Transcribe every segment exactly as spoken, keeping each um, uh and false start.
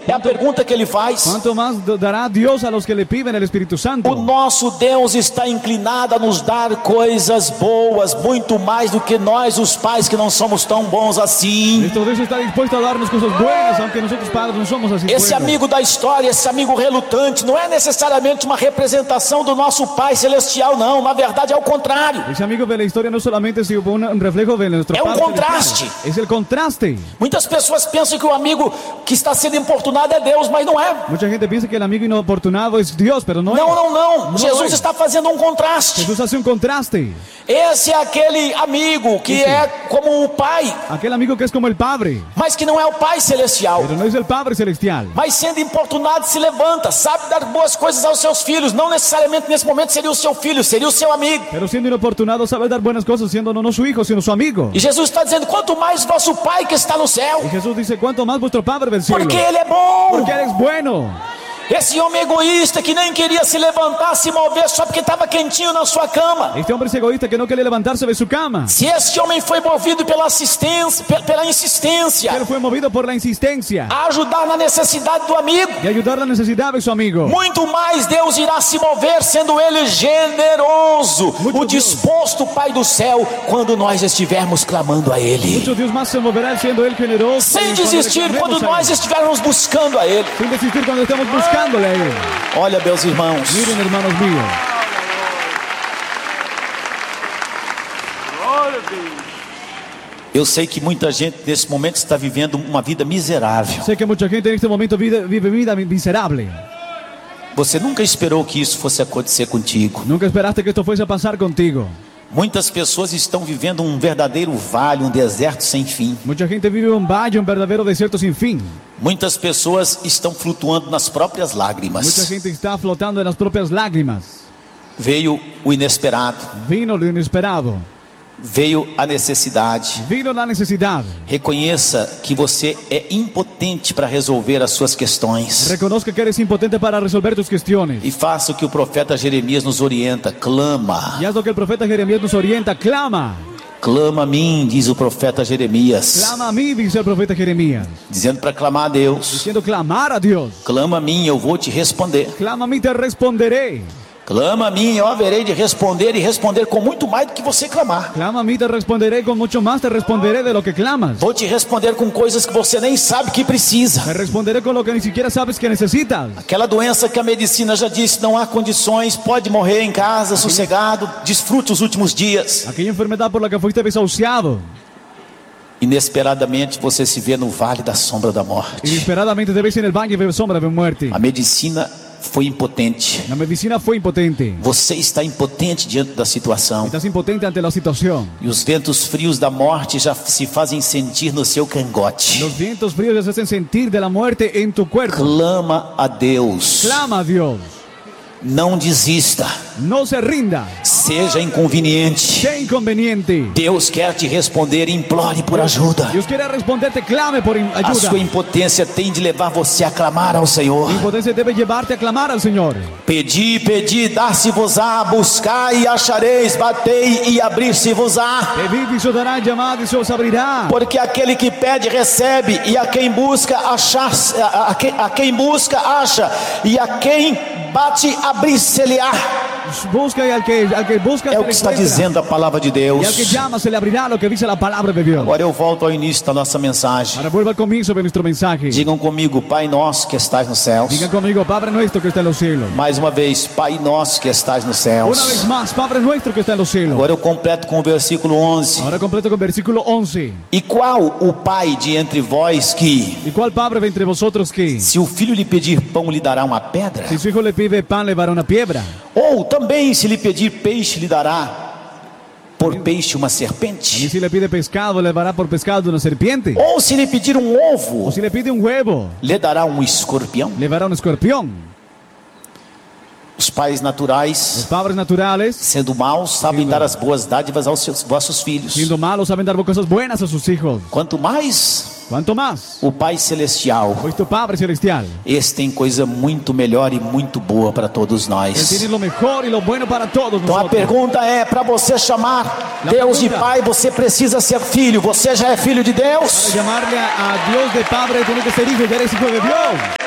É a pergunta que ele faz. ¿Cuánto más dará Dios a los que le piden el Espíritu Santo? O nosso Deus está inclinado a nos dar coisas boas, muito mais do que nós, os pais, que não somos tão bons assim. Nuestro Dios está dispuesto a darnos cosas buenas, aunque nosotros padres no somos así Esse buenos. amigo da história, esse amigo relutante, não é necessariamente uma representação do nosso Pai Celestial, não. Na verdade é o contrário. Ese amigo de la historia no solamente es un un reflejo de nuestro É um Padre contraste. celestial, es el contraste. Muitas pessoas pensam que o amigo que está sendo importunado é Deus, mas não é. Mucha gente piensa que el amigo inoportunado es Dios, pero no, Não, es. não, não. Não Jesus é. está fazendo um contraste. Jesús hace un contraste. Esse é aquele amigo que Sim. é como o pai, Aquel amigo que es como el Padre, mas que não é o Pai Celestial. pero no es el Padre celestial. Mas sendo importunado se levanta, sabe dar boas coisas aos seus filhos. Não necessariamente nesse momento seria o seu filho, seria o seu amigo. Pero siendo inoportunado sabe dar buenas cosas, siendo no, no su hijo, sino su amigo. E Jesus está dizendo: quanto mais vosso Pai que está no céu, Y Jesús dice, ¿cuánto más vuestro Padre del cielo? porque Ele é bom. Porque Él es bueno. Esse homem egoísta que nem queria se levantar, se mover só porque estava quentinho na sua cama. Este hombre es egoísta que no quería levantarse de su cama. Se este homem foi movido pela assistência, pe- pela insistência, Él fue movido por la insistencia a ajudar na necessidade do amigo, de ayudar la necesidad de su amigo. muito mais Deus irá se mover, sendo Ele generoso, Muito o disposto Pai do céu, quando nós estivermos clamando a Ele. Mucho Dios más se moverá siendo Él generoso. Sem y cuando desistir le quando clamemos a nós Él. estivermos buscando a Ele. Sin desistir cuando estamos buscándole a Él. Olha, meus irmãos, Miren, hermanos míos. eu sei que muita gente nesse momento está vivendo uma vida miserável. Sé que mucha gente en este momento vive, vive vida miserable. Você nunca esperou que isso fosse acontecer contigo. Nunca esperaste que esto fuese a pasar contigo. Muitas pessoas estão vivendo um verdadeiro vale, um deserto sem fim. Mucha gente vive un valle, un verdadero desierto sin fin. Muitas pessoas estão flutuando nas próprias Mucha lágrimas. gente está flotando en las propias lágrimas. Veio o inesperado, Vino lo inesperado. veio a necessidade. Vino la necesidad. Reconheça que você é impotente para resolver as suas questões. Reconozca que eres impotente para resolver tus cuestiones. E faça o que o profeta Jeremias nos orienta: clama. Y haz lo que el profeta Jeremías nos orienta. Clama. Clama a mim, diz o profeta Jeremias, Clama a mí, dice el profeta Jeremías. dizendo para clamar a Deus. Diciendo clamar a Dios. Clama a mim, eu vou te responder. Clama a mí, te responderé. Clama a mim, eu haverei de responder e responder com muito mais do que você clamar. Clama a mí, te responderé con mucho más, te responderé de lo que clamas. Vou te responder com coisas que você nem sabe que precisa. Te responderé con lo que ni siquiera sabes que necesitas. Aquela doença que a medicina já disse não há condições, pode morrer em casa, sossegado, desfrute os últimos dias. Aquella enfermedad por la que fuiste desahuciado. Inesperadamente você se vê no vale da sombra da morte. Inesperadamente te ves en el valle de sombra de muerte. A medicina foi impotente. La medicina fue impotente. Você está impotente diante da situação. Estás impotente ante la situación. E os ventos frios da morte já se fazem sentir no seu cangote. Los vientos fríos te hacen sentir de la muerte en tu cuerpo. Clama a Deus. Clama a Dios. Não desista. No se rinda. Seja inconveniente. Sea inconveniente. Deus quer te responder, implore por ajuda. Dios quiere responderte, clame por in- A ayuda. sua impotência tem de levar você a clamar ao Senhor. Impotencia debe llevarte a clamar al Señor. Pedi, pedi, dar-se-vos-á, buscai e achareis, batei e abrir-se-vos-á. Pedid y se os dará, llamad y se os abrirá. Porque aquele que pede, recebe, e a quem busca, achar, a, a, quem, a quem busca, acha, e a quem bate, abrir-se-lhe-á. Busca y al que, al que busca É se o le que está encuentra. dizendo a palavra de Y al que Deus. llama se le abrirá, lo que dice la palabra de Dios. Agora eu volto ao início da nossa mensagem. Ahora vuelva al comienzo de nuestro mensaje. Digam comigo: Pai nosso que estás nos céus. Digan conmigo, Padre nuestro que está en los cielos. Mais uma vez: Pai nosso que estás nos Una vez céus. más, Padre nuestro que está en los cielos. Agora eu completo com o versículo onze. Ahora completo con versículo once. E qual o pai de entre vós que, ¿Y cuál padre de entre vosotros que, se o filho lhe pedir pão, lhe dará uma pedra? si su hijo le pide pan, le dará una piedra? Ou também, se lhe pedir peixe, lhe dará por peixe uma ¿Y serpente? si le pide pescado, le dará por pescado una serpiente? Ou se lhe pedir um ¿O ovo, si le pide un huevo, lhe dará um escorpião? le dará un escorpión? Os pais Los naturais, padres naturales, sendo maus, sabem Sim. dar as boas dádivas aos seus, vossos filhos. siendo malos, saben dar cosas buenas a sus hijos. Quanto mais ¿Cuánto más? o Pai Celestial, Pues tu Padre Celestial. esse tem coisa muito melhor e muito boa para todos Él nós. tiene lo mejor y lo bueno para todos Então a nosotros. pergunta é: para você chamar La Deus de pergunta. Pai, você precisa ser filho. Você já é filho de Para Deus? llamarle a, a Dios de Padre, tiene que ser hijo, ya eres hijo de Dios.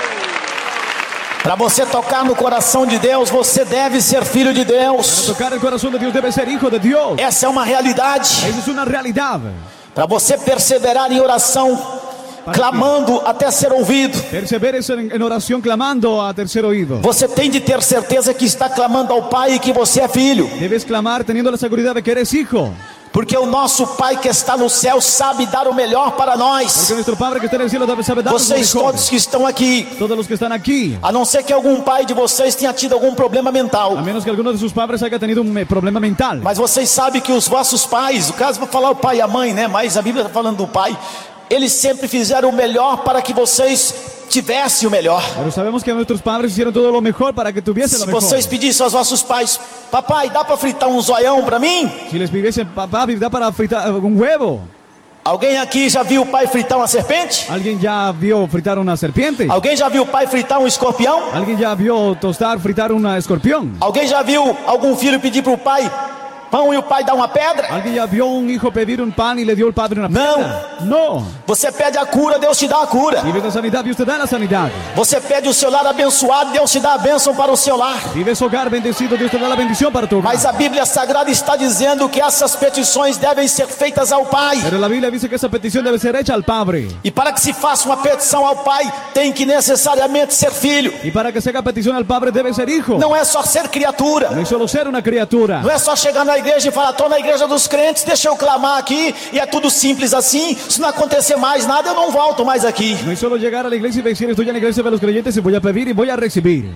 Para você tocar no coração de Deus, você deve ser filho de Para Deus. tocar el corazón de Dios debe ser hijo de Dios. Essa é uma realidade. Esa es una realidad. Para você perseverar em oração, clamando até ser ouvido, Perseveres en, en oración clamando a tercer oído. você tem de ter certeza que está clamando ao Pai e que você é filho. Debes clamar teniendo la seguridad de que eres hijo. Porque o nosso Pai que está no céu sabe dar o melhor para nós. Porque nuestro Padre que está en el cielo debe saber darnos lo Vocês mejor. todos que estão aqui, Todos los que están aquí. a não ser que algum pai de vocês tenha tido algum problema mental, A menos que alguno de sus padres haya tenido un eh, problema mental. mas vocês sabem que os vossos pais, no caso vou falar o pai e a mãe, né? Mas a Bíblia está falando do pai. Eles sempre fizeram o melhor para que vocês tivessem o melhor. Pero sabemos que nuestros padres hicieron todo lo mejor para que tuviesen Se lo mejor. vocês pedissem aos vossos pais, papai, dá para fritar um zoião para mim? Si les pidiesen, papá, ¿da para fritar un huevo? Alguém aqui já viu o pai fritar uma serpente? ¿Alguien ya vio fritar una serpiente? Alguém já viu o pai fritar um escorpião? ¿Alguien ya vio tostar, fritar un escorpión? Alguém já viu algum filho pedir para o pai pão e o pai dar uma pedra? ¿Alguien ya vio un hijo pedir un pan y le dio el padre una No. piedra? No. Você pede a cura, Deus te dá a cura. Vives la sanidad y usted da la sanidad. Você pede o seu lar abençoado, Deus te dá a bênção para o seu lar. Vives hogar bendecido, Dios te da la bendición para tu hogar. Mas a Bíblia Sagrada está dizendo que essas petições devem ser feitas ao Pai. Pero la Biblia dice que esa petición debe ser hecha al Padre. E para que se faça uma petição ao Pai, tem que necessariamente ser filho. Y para que se haga petición al Padre debe ser hijo. Não é só ser criatura. No es solo ser una criatura. Não é só chegar na igreja e falar, estou na igreja dos crentes, deixa eu clamar aqui, e é tudo simples assim. Se não acontecer mais nada, eu não volto mais aqui. No es solo llegar a la iglesia y decir estoy en la iglesia de los creyentes y voy a pedir y voy a recibir.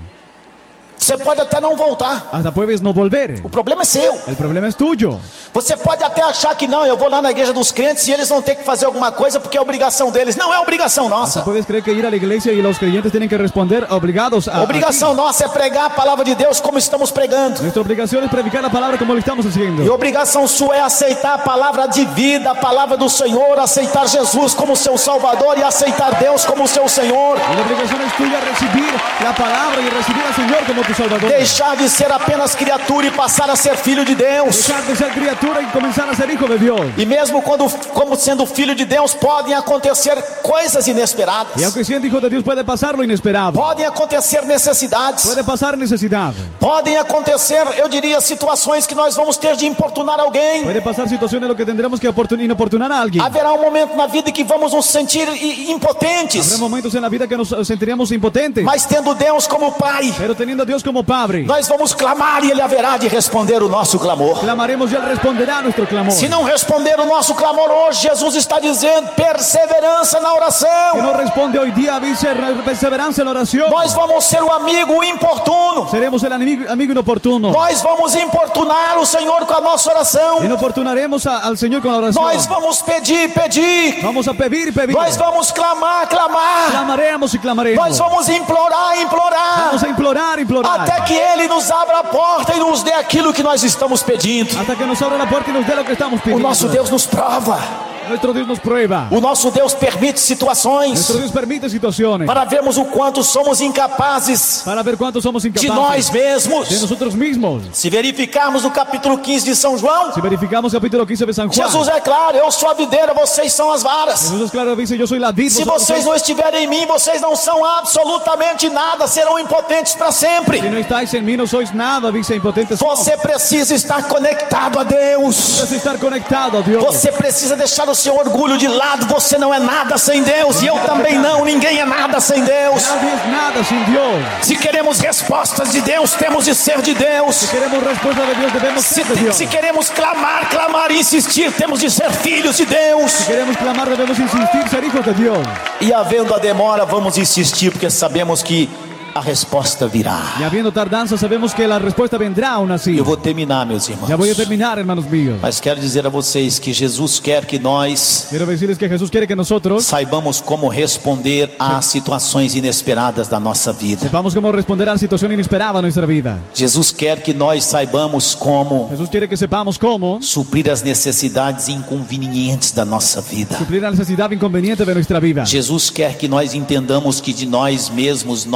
Você pode até não voltar. Hasta puedes no volver. O problema é seu. El problema es tuyo. Você pode até achar que não, eu vou lá na igreja dos crentes e eles vão ter que fazer alguma coisa porque é obrigação deles. Não é obrigação Hasta nossa. puedes creer que ir a la iglesia y los creyentes tienen que responder obligados a... A obrigação nossa é pregar a palavra de Deus como estamos pregando. Nuestra obligación es predicar la palabra como lo estamos E haciendo. obrigação sua é aceitar a palavra de vida, a palavra do Senhor, aceitar Jesus como seu Salvador e aceitar Deus como seu Senhor. Y la obligación es tuya recibir la palabra y recibir al Señor como tu Salvador. Deixar de ser apenas criatura e passar a ser filho de Deus. Dejar de ser criatura y comenzar a ser hijo de Dios. E mesmo quando, como sendo filho de Deus, podem acontecer coisas inesperadas. Y aunque siendo hijo de Dios puede pasar lo inesperado. Podem acontecer necessidades. Puede pasar necesidad. Podem acontecer, eu diria, situações que nós vamos ter de importunar alguém. Puede pasar situaciones en las que tendremos que oportun- inoportunar a alguien. Haverá um momento na vida que vamos nos sentir i- Habrá impotentes. momentos en la vida que nos sentiríamos impotentes. Mas tendo Deus como Pai, Pero teniendo a Dios como Padre, nós vamos clamar e Ele haverá de responder o nosso clamor. clamaremos y Él responderá a nuestro clamor. Se não responder o nosso clamor hoje, Jesus está dizendo perseverança na Que oração. no responde hoy día, dice perseverancia en la oración. Nós vamos ser o amigo importuno. Seremos el amigo, amigo inoportuno. Nós vamos importunar o Senhor com a nossa oração. Inoportunaremos a- al Señor con la oración. Nós vamos pedir, pedir. Vamos a pedir y pedir. Nós vamos clamar, clamar. Clamaremos y clamaremos. Nós vamos implorar, implorar. Vamos a implorar, implorar. Até que Ele nos abra a porta e nos dê aquilo que nós estamos pedindo. Hasta que nos abra la puerta y nos dé lo que estamos O pidiendo. nosso Deus nos prova. Nuestro Dios nos prueba. O nosso Deus permite situações Nuestro Dios permite situaciones para vermos o quanto somos incapazes para ver cuántos somos de incapaces nós mesmos. de nosotros mismos. Se verificarmos no capítulo quinze de São João, Si verificamos capítulo quince de San Juan, Jesus é claro, eu sou a videira, vocês são as varas. Jesús es claro, dice yo soy la vid. Se vosotros vocês sois- não estiverem em mim, vocês não são absolutamente nada, serão impotentes para sempre. Si no estáis en mí no sois nada, dice impotentes. Você precisa estar conectado a Deus. Precisa estar conectado a Dios. Você precisa deixar o seu orgulho de lado. Você não é nada sem Deus e eu também não. Ninguém é nada sem Deus. Nadie es nada sin Dios. Se queremos respostas de Deus, temos de ser de Deus. Si queremos respuesta de Dios, debemos Se, ser de Dios. se queremos clamar, clamar e insistir, temos de ser filhos de Deus. Si queremos clamar, debemos insistir, ser hijos de Dios. E havendo a demora, vamos insistir, porque sabemos que a resposta virá. Y habiendo tardanza, sabemos que la respuesta vendrá aún así. Eu vou terminar, meus irmãos. Ya voy a terminar, hermanos míos. Mas quero dizer a vocês que Jesus quer que nós Quiero decirles que Jesús quiere que nosotros saibamos como responder a situações inesperadas da nossa vida. sepamos cómo responder a la situación inesperada en nuestra vida. Jesus quer que nós saibamos como Jesús quiere que sepamos cómo suprir as necessidades inconvenientes da nossa vida. suplir la necesidad inconveniente de nuestra vida. Jesus quer que nós entendamos que de nós mesmos nós não podemos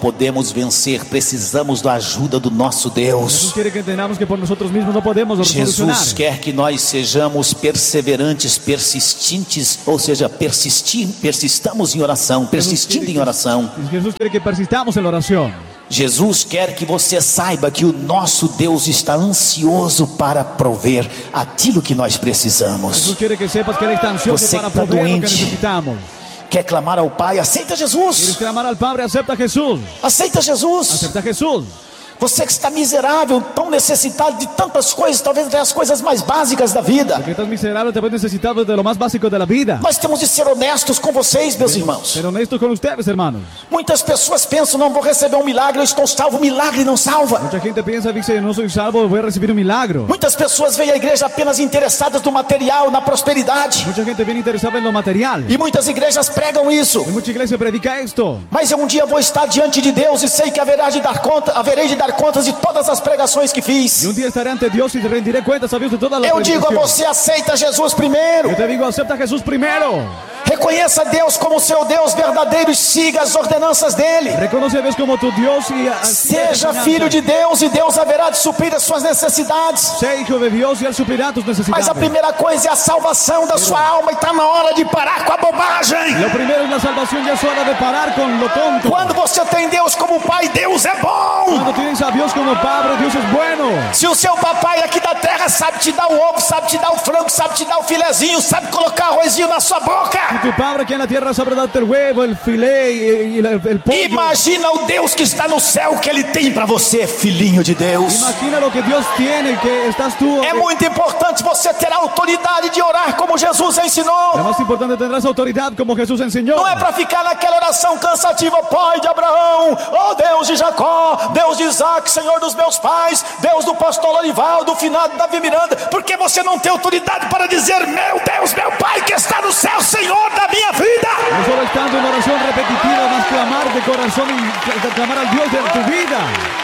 podemos vencer, precisamos da ajuda do nosso Jesús Deus. quiere que entendamos que por nosotros mismos no podemos solucionar. Jesus quer que nós sejamos perseverantes, persistentes, ou seja, persistir, persistamos em oração, persistindo em oração. Jesús quiere que persistamos en la oración. Jesus quer que você saiba que o nosso Deus está ansioso para prover aquilo que nós precisamos. Jesús quiere que sepas que Él está ansioso Você para que está proveer lo que doente. necesitamos. Quer clamar ao Pai? Aceita Quieres Jesus. clamar al Padre, acepta a Jesús. Aceita Jesus. Acepta a Jesús. Você que está miserável, tão necessitado de tantas coisas, talvez até as coisas mais básicas da vida. Porque estás miserable, te ves necesitado de lo más básico de la vida. Nós temos de ser honestos com vocês, meus irmãos. Ser honestos con ustedes, hermanos. Muitas pessoas pensam, não vou receber um milagre, eu estou salvo. Milagre não salva. Mucha gente piensa, dice, no soy salvo, voy a recibir un milagro. Muitas pessoas vêm à igreja apenas interessadas no material, na prosperidade. Mucha gente viene interesada en lo material. E muitas igrejas pregam isso. Y mucha iglesia predica esto. Mas eu um dia vou estar diante de Deus e sei que haverá de dar conta, haverei de dar contas de todas as pregações que Y fiz. un día estaré ante Dios y te rendiré cuentas a Dios de toda la Eu digo a predicación. você, aceita Jesus primeiro. Yo te digo, acepta a Jesús primero. Reconheça Deus como seu Deus verdadeiro e siga as ordenanças dele. Reconoce a Dios como tu Dios y a- Seja filho de Deus e Deus haverá de suprir as suas necessidades. Sé hijo de Dios y Él suplirá tus Mas necesidades. a primeira coisa é a salvação da sua alma e está na hora de parar com a bobagem. Lo primero es la salvación, ya es hora de parar con lo tonto. Quando você tem Deus como Pai, Deus é bom. Cuando tienes a Dios como Padre, Dios es bueno. Se o seu papai aqui da terra sabe te dar o ovo, sabe te dar o frango, sabe te dar o filezinho, sabe colocar arrozinho na sua boca, Tu Padre aquí en la tierra sabe darte el huevo, el filé y, y el, el pollo. imagina o Deus que está no céu que ele tem para você, filhinho de Deus. Imagina lo que Dios tiene, que estás tú. É muito importante você ter a autoridade de orar como Jesus Lo ensinou. más importante, tendrás autoridad como Jesús enseñó. Não é para ficar naquela oração cansativa, Pai de Abraão, oh Deus de Jacó, Deus de Isaac, Senhor dos meus pais, Deus do pastor Lorival, do finado Davi Miranda, porque você não tem autoridade para dizer, meu Deus, meu Pai que está no céu, Senhor da minha vida. No solo estando en oración repetitiva, más clamar de corazón y clamar al Dios de tu vida.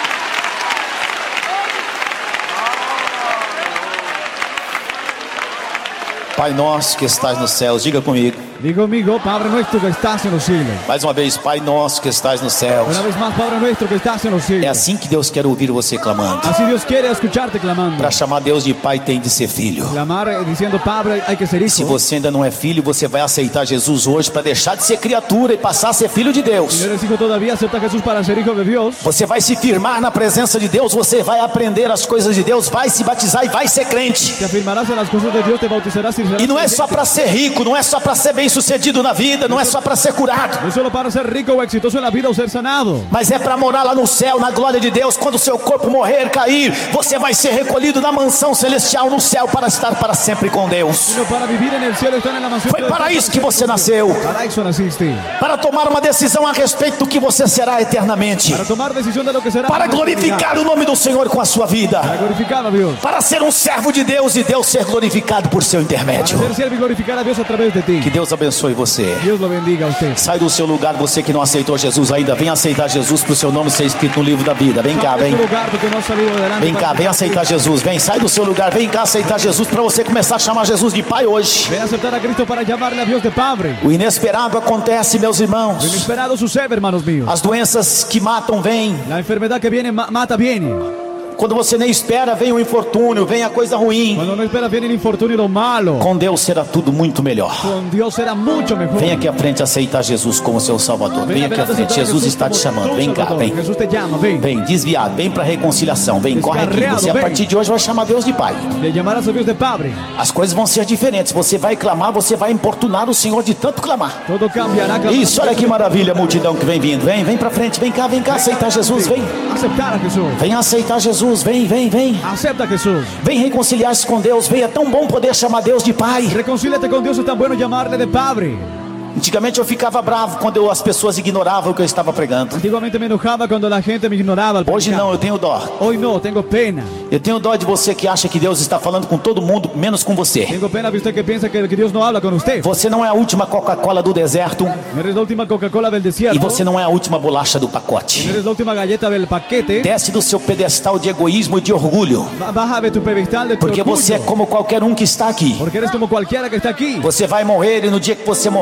Pai nosso que estás nos céus, diga comigo. Digo conmigo, Padre nuestro que estás en los cielos. Mais uma vez, Pai nosso que estás nos céus. Una vez más, Padre nuestro que estás en los É cielos. assim que Deus quer ouvir você clamando. Así Dios quiere escucharte clamando. Para chamar Deus de Pai tem de ser filho. Clamar eh, diciendo, Padre, hay que ser Se hijo. você ainda não é filho, você vai aceitar Jesus hoje para deixar de ser criatura e passar a ser filho de Si Deus. no eres hijo todavía, acepta a Jesús para ser hijo de Dios. Você vai se firmar na presença de Deus, você vai aprender as coisas de Deus, vai se batizar e vai ser crente. Te afirmarás en las cosas de Dios, te bautizarás y serás E não é só creyente. para ser rico, não é só para ser bem sucedido na vida, não é só para ser curado, No es solo para ser rico o exitoso en la vida o ser sanado. mas é para morar lá no céu, na glória de Deus. Quando o seu corpo morrer, cair, você vai ser recolhido na mansão celestial no céu para estar para sempre com Deus. Sino para vivir en el cielo, estar en la mansión. Foi de Dios, para isso que ser você con Dios. nasceu, Para eso naciste. para tomar uma decisão a respeito do que você será eternamente, Para tomar decisión de lo que será. para la eternidad. glorificar o nome do Senhor com a sua vida, Para glorificar a Dios. para ser um servo de Deus e Deus ser glorificado por seu intermédio. Para ser siervo y glorificar a Dios a través de ti. Que Deus abençoe você. Dios lo bendiga a usted. Sai do seu lugar, você que não aceitou Jesus ainda, vem aceitar Jesus para o seu nome ser escrito no livro da vida. Vem cá, Sal de vem. tu lugar porque no has salido adelante Vem para cá, vem aceitar Jesus. Vem, sai do seu lugar, vem cá aceitar Jesus para você começar a chamar Jesus de Pai hoje. Ven a aceptar a Cristo para llamarle a Dios de Padre. O inesperado acontece, meus Lo irmãos. inesperado sucede, hermanos míos. As doenças que matam vêm. La enfermedad que viene ma- mata viene. Quando você nem espera, vem o infortúnio, vem a coisa ruim. Cuando no esperas viene el infortunio y lo malo. Com Deus será tudo muito melhor. Con Dios será mucho mejor. Vem aqui à frente aceitar Jesus como seu Salvador. Vem aqui à frente, Jesus está te chamando. Vem cá, vem. Jesús te llama, ven. Vem, desviado, vem para reconciliação. Vem, corre aqui. Você a partir de hoje vai chamar Deus de Pai. Le llamarás a Dios de Padre. As coisas vão ser diferentes. Você vai clamar, você vai importunar o Senhor de tanto clamar. Todo cambiará. Isso, olha que maravilha, a multidão que vem vindo. Vem, vem para frente, vem cá, vem cá aceitar Jesus. Vem, Aceptar a Jesús. vem aceitar Jesus. Vem, vem, vem. Acepta a Jesús. Vem reconciliar-se com Deus. Vem, é tão bom poder chamar Deus de Pai. Reconcíliate con Dios, es tan bueno llamarle de Padre. Antigamente eu ficava bravo quando eu- as pessoas ignoravam o que eu estava pregando. Antiguamente me enojaba cuando la gente me ignoraba. al Hoje predicar. não, eu tenho dó. Hoy no, tengo pena. Eu tenho dó de você que acha que Deus está falando com todo mundo, menos com você. Tengo pena de usted que piensa que, que Dios no habla con usted. Você não é a última Coca-Cola do deserto No eres la última Coca-Cola del e desierto. você não é a última bolacha do No pacote. eres la última galleta del paquete. Desce do seu pedestal de egoísmo e de orgulho, Ba- Baja de tu pedestal de tu porque orgullo. você é como qualquer um que está aqui. Porque eres como cualquiera que está aquí. Você vai morrer e no dia que você morrer, vinte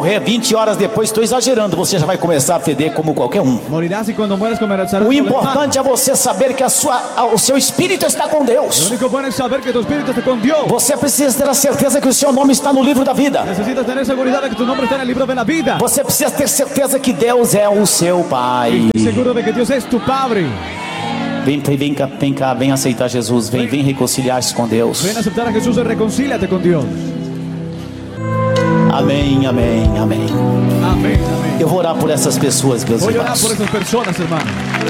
vinte horas depois, estou exagerando, você já vai começar a feder como qualquer um. Morirás y cuando mueras comerás. O importante é você saber que a sua, o seu espírito está com Lo Deus. único bueno es saber que tu espíritu está con Dios. Você precisa ter a certeza que o seu nome está no livro da vida. Necesitas tener seguridad de que tu nombre está en el libro de la vida. Você precisa ter certeza que Deus é o seu Pai. Estoy seguro de que Dios es tu Padre. Vem, vem cá, vem cá, vem aceitar Jesus. Vem, vem reconciliar-se com Deus. Ven a aceptar a Jesús y reconcíliate con Dios. Amém, amém, amém. Amén, amén. Eu vou orar por essas pessoas, meus Voy a orar irmãos. por esas personas, hermano.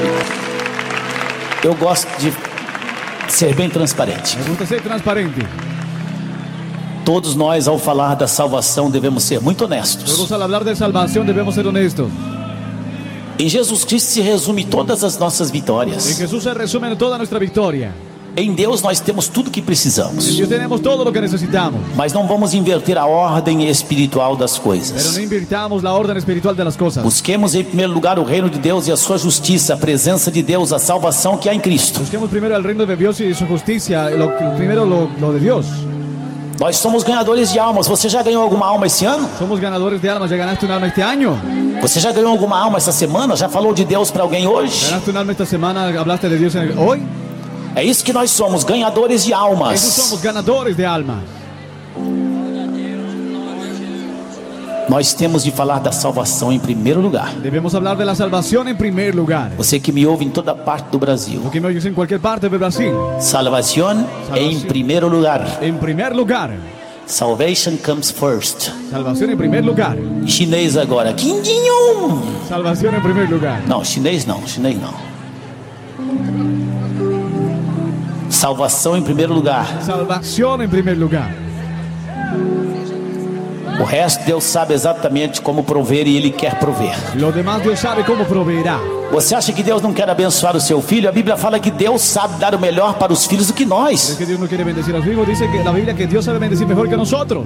Eu gosto de ser bem transparente. Me gusta ser transparente. Todos nós, ao falar da salvação, devemos ser muito honestos. Todos al hablar de salvación debemos ser honestos. Em Jesus Cristo se resume todas as nossas En vitórias. Jesús se resume toda nuestra victoria. Em Deus nós temos tudo que En precisamos. Dios tenemos todo lo que necesitamos. Mas não vamos inverter a ordem espiritual das Pero coisas. no invirtamos la orden espiritual de las cosas. Busquemos em primeiro lugar o reino de Deus e a sua justiça, a presença de Deus, a salvação que há em Cristo. Busquemos primero el reino de Dios y su justicia. Lo, primero lo, lo de Dios. Nós somos ganhadores de almas. Você já ganhou alguma alma esse ano? Somos ganadores de almas. ¿Ya ganaste un alma este año? Você já ganhou alguma alma essa semana? Já falou de Deus para alguém hoje? ¿Ganaste un alma esta semana? ¿Hablaste de Dios en- hoy? É isso que nós somos, ganhadores de Esos almas. somos ganadores de almas. Nós temos de falar da salvação em primeiro lugar. Debemos hablar de la salvación en primer lugar. Você que me ouve em toda parte do Brasil. Lo que me oyes en cualquier parte de Brasil. Salvação em primeiro lugar. En primer lugar. Salvation comes first. Salvación en primer lugar. Chinês agora. Quindinho. Salvación en primer lugar. Não, chinês não, chinês não. Salvação em primeiro lugar. Salvación en primer lugar. O resto Deus sabe exatamente como prover e Ele quer prover. Lo demás Dios sabe cómo proveerá. Você acha que Deus não quer abençoar o seu filho? A Bíblia fala que Deus sabe dar o melhor para os filhos do que Es nós. que Dios no quiere bendecir a los hijos. Dice que la Biblia que Dios sabe bendecir mejor que nosotros.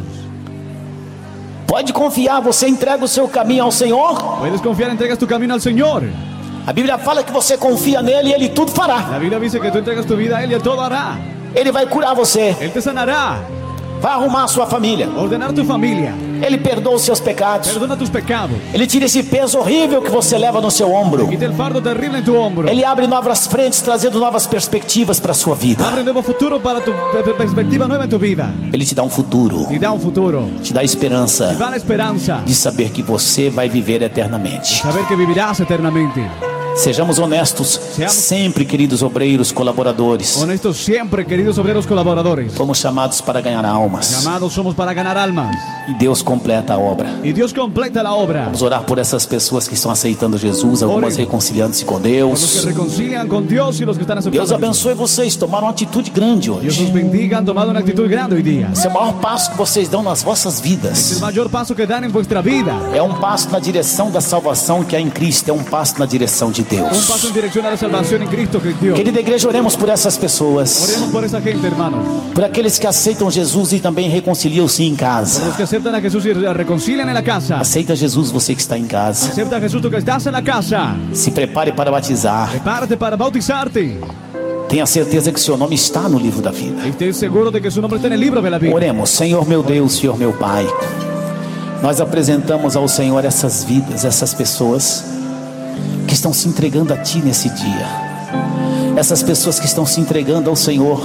Pode confiar, você entrega o seu caminho ao Senhor. Puedes confiar, entregas tu camino al Señor. A Bíblia fala que você confia nele e Ele tudo fará. La Biblia dice que tú entregas tu vida a Él y Él todo hará. Ele vai curar você, Él te sanará. vai arrumar a sua família. Ordenar tu familia. Ele perdoa os seus pecados. Perdona tus pecados. Ele tira esse peso horrível que você leva no seu ombro. Quita el fardo terrible en tu hombro. Ele abre novas frentes, trazendo novas perspectivas para a sua vida. Abre un nuevo futuro para tu per- perspectiva nueva en tu vida. Ele te dá um futuro, Y da un futuro. te dá esperança Y da la esperanza. de saber que você vai viver eternamente. Saber que vivirás eternamente. Sejamos honestos sempre, queridos obreiros, colaboradores. Honestos siempre, queridos obreros colaboradores. Fomos chamados para ganhar almas. Llamados somos para ganar almas. E Deus completa a obra. Y Dios completa la obra. Vamos orar por essas pessoas que estão aceitando Jesus, algumas Ore. reconciliando-se com Por los que Deus. reconcilian con Dios y los que están aceptando. Deus abençoe vocês, tomaram uma atitude grande Dios hoje. los bendiga, han tomado una actitud grande hoy día. Esse é o maior passo que vocês dão nas vossas Es el vidas. mayor paso que dan en vuestra vida. É um passo na direção da salvação que há em Cristo, é um passo na direção de Un Deus. paso en dirección a la salvación en Cristo que Dios. Querida igreja, oremos por essas pessoas, Oremos por esa gente, hermanos. por aqueles que aceitam Jesus e também reconciliam-se em Por casa. los que aceptan a Jesús y reconcilian en la casa. Aceita Jesus, você que está em casa. Acepta a Jesús tú que estás en la casa. Se prepare para batizar. Prepárate para bautizarte. Tenha certeza que seu nome está no livro da vida. Y estés seguro de que su nombre está en el libro de la Biblia. Oremos, Senhor meu Deus, Senhor meu Pai. Nós apresentamos ao Senhor essas vidas, essas pessoas que estão se entregando a Ti nesse dia. Essas pessoas que estão se entregando ao Senhor.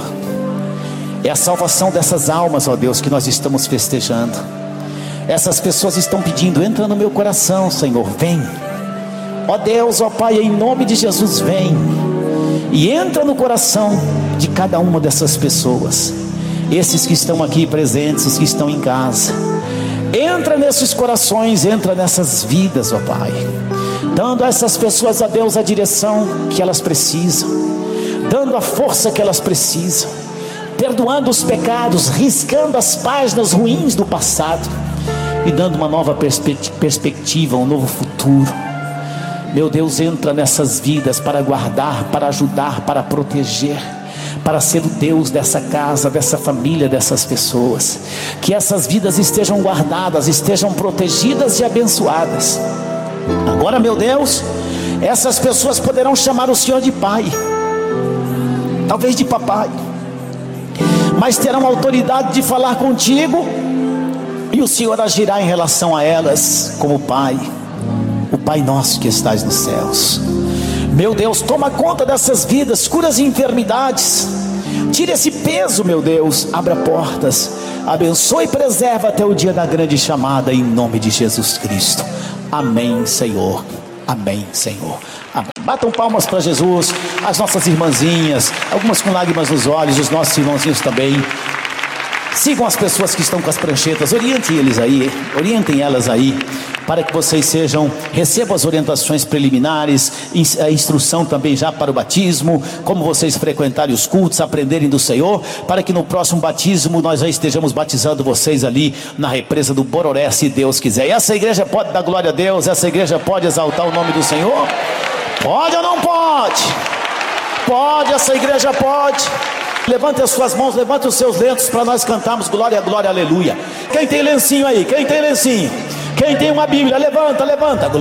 É a salvação dessas almas, ó Deus, que nós estamos festejando. Essas pessoas estão pedindo, entra no meu coração, Senhor, vem. Ó Deus, ó Pai, em nome de Jesus, vem. E entra no coração de cada uma dessas pessoas. Esses que estão aqui presentes, os que estão em casa. Entra nesses corações, entra nessas vidas, ó Pai. Dando a essas pessoas, a Deus, a direção que elas precisam. Dando a força que elas precisam. Perdoando os pecados, riscando as páginas ruins do passado. E dando uma nova perspe- perspectiva, um novo futuro. Meu Deus, entra nessas vidas para guardar, para ajudar, para proteger, para ser o Deus dessa casa, dessa família, dessas pessoas. Que essas vidas estejam guardadas, estejam protegidas e abençoadas. Agora, meu Deus, essas pessoas poderão chamar o Senhor de Pai, talvez de papai, mas terão autoridade de falar contigo. E o Senhor agirá em relação a elas como Pai, o Pai nosso que estás nos céus. Meu Deus, toma conta dessas vidas, cura as enfermidades, tira esse peso, meu Deus, abra portas, abençoe e preserva até o dia da grande chamada, em nome de Jesus Cristo. Amém, Senhor. Amém, Senhor. Amém. Batam palmas para Jesus, as nossas irmãzinhas, algumas com lágrimas nos olhos, os nossos irmãozinhos também. Sigam as pessoas que estão com as pranchetas, orientem eles aí, orientem elas aí, para que vocês sejam, recebam as orientações preliminares, a instrução também já para o batismo, como vocês frequentarem os cultos, aprenderem do Senhor, para que no próximo batismo nós já estejamos batizando vocês ali na represa do Bororé, se Deus quiser. E essa igreja pode dar glória a Deus, essa igreja pode exaltar o nome do Senhor? Pode ou não pode? Pode, essa igreja pode. Levante as suas mãos, levante os seus lenços para nós cantarmos glória, glória, aleluia. Quem tem lencinho aí? Quem tem lencinho? Quem tem uma Bíblia? Levanta, levanta.